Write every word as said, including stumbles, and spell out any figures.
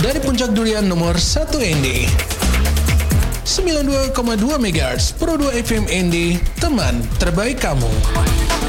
Dari Puncak Durian nomor satu N D. sembilan puluh dua koma dua megahertz Pro dua F M N D, teman terbaik kamu.